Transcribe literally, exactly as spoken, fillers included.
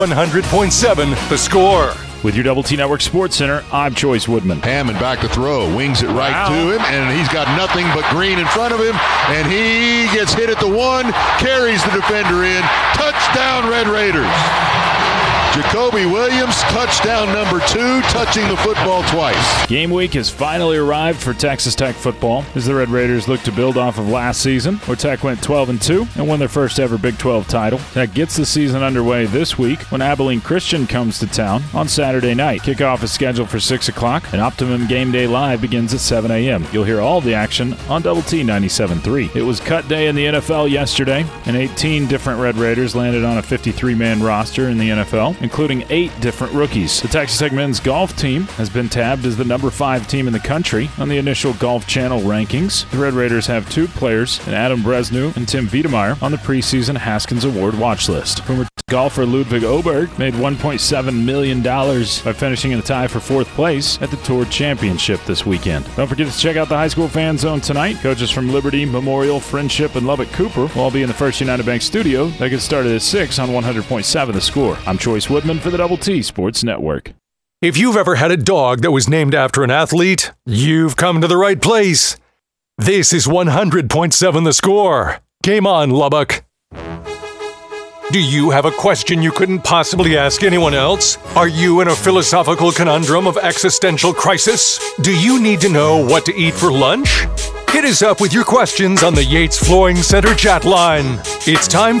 one hundred point seven The Score. With your Double T Network Sports Center, I'm Choice Woodman. Hammond back to throw, wings it right Wow. to him, and he's got nothing but green in front of him, and he gets hit at the one, carries the defender in, touchdown Red Raiders. Jacoby Williams, touchdown number two, touching the football twice. Game week has finally arrived for Texas Tech football as the Red Raiders look to build off of last season, where Tech went twelve and two and won their first ever Big twelve title. Tech gets the season underway this week when Abilene Christian comes to town on Saturday night. Kickoff is scheduled for six o'clock, and Optimum Game Day Live begins at seven a.m. You'll hear all the action on Double T ninety-seven point three. It was cut day in the N F L yesterday, and eighteen different Red Raiders landed on a fifty-three man roster in the N F L, including eight different rookies. The Texas Tech men's golf team has been tabbed as the number five team in the country on the initial Golf Channel rankings. The Red Raiders have two players, in Adam Bresnu and Tim Wiedemeyer, on the preseason Haskins Award watch list. Former golfer Ludwig Oberg made one point seven million dollars by finishing in a tie for fourth place at the Tour Championship this weekend. Don't forget to check out the High School Fan Zone tonight. Coaches from Liberty, Memorial, Friendship, and Lubbock Cooper will all be in the First United Bank studio. That gets started at six on one hundred point seven The Score. I'm Choice Woodman for the Double T Sports Network. If you've ever had a dog that was named after an athlete, you've come to the right place. This is one hundred point seven The Score. Game on, Lubbock. Do you have a question you couldn't possibly ask anyone else? Are you in a philosophical conundrum of existential crisis? Do you need to know what to eat for lunch? Hit us up with your questions on the Yates Flooring Center chat line. It's time